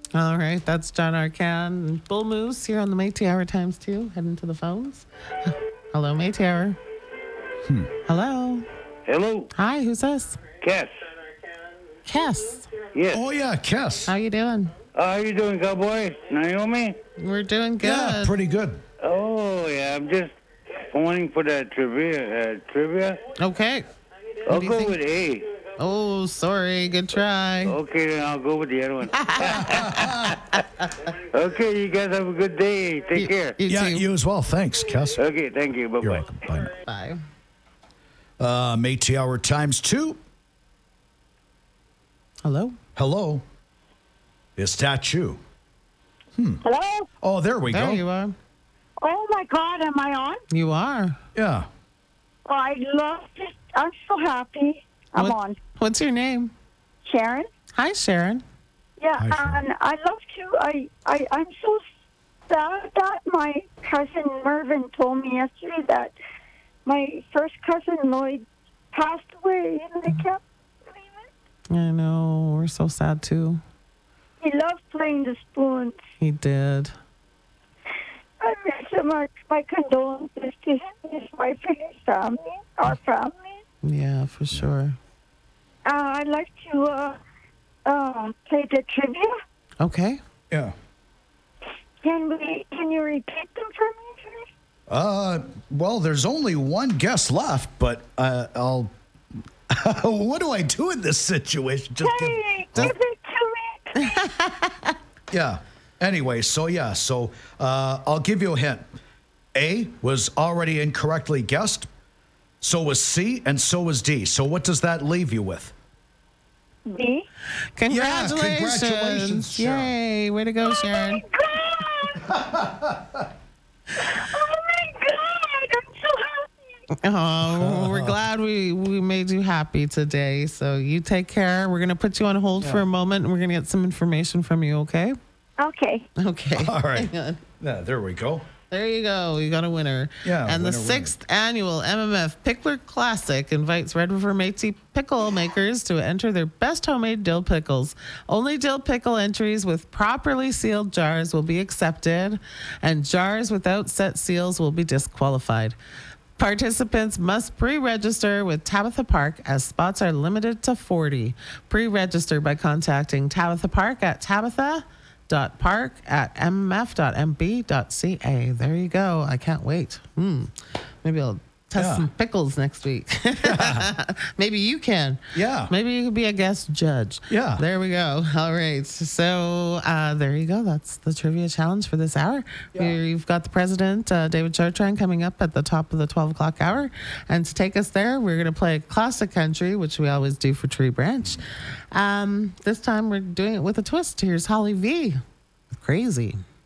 All right, that's John Arcan and Bull Moose here on the Métis Hour times 2. Heading to the phones. Hello, Métis Hour. Hello. Hello, Hi, who's this? Cass. Kess. Yes. Oh, yeah, Kess. How you doing? How you doing, cowboy? Naomi? We're doing good. Yeah, pretty good. Oh, yeah, I'm just phoning for that trivia. Okay. I'll do you go think? with A. Oh, sorry. Good try. Okay, then I'll go with the other one. Okay, you guys have a good day. Take care. You Yeah, too. you as well. Thanks, Kess. Okay, thank you. Bye-bye. You're welcome. Bye. Bye. Métis Hour times 2. Hello. Hello. Is that you? Hello? Oh, there we There go. you are. Oh my God, am I on? You are. Yeah. Oh, I love it. I'm so happy. I'm What- on. What's your name? Sharon? Hi, Sharon. Yeah, Hi, Sharon. and I love to. I'm so sad that my cousin Mervyn told me yesterday that my first cousin Lloyd passed away, and I can't believe it. I know. We're so sad, too. He loved playing the spoons. He did. I miss him. My condolences to him, his wife, and his family, our family. Yeah, for sure. I'd like to play the trivia. Okay. Yeah. Can you repeat them for me, please? Well, there's only one guest left, but I'll. What do I do in this situation? Just Hey, give it to me. yeah. Anyway, so I'll give you a hint. A was already incorrectly guessed. So was C, and so was D. So what does that leave you with? B. Congratulations. congratulations, Sharon. Yay. Way to go, Sharon. Oh my God! I'm so happy. Oh, we're glad we made you happy today. So you take care. We're going to put you on hold for a moment, and we're going to get some information from you, okay? Okay. Okay. All right. Hang on. Yeah, there we go. There you go. You got a winner. Yeah, And the winner, 6th annual MMF Pickler Classic invites Red River Métis pickle makers to enter their best homemade dill pickles. Only dill pickle entries with properly sealed jars will be accepted, and jars without set seals will be disqualified. Participants must pre-register with Tabitha Park as spots are limited to 40. Pre-register by contacting Tabitha Park at tabitha.park@mmf.mb.ca. There you go. I can't wait. Maybe I'll test some pickles next week. Maybe you can. Yeah. Maybe you could be a guest judge. Yeah. There we go. All right. So there you go. That's the trivia challenge for this hour. We've got the president, David Chartrand, coming up at the top of the 12 o'clock hour. And to take us there, we're going to play classic country, which we always do for Tree Branch. This time we're doing it with a twist. Here's Holly V. Crazy.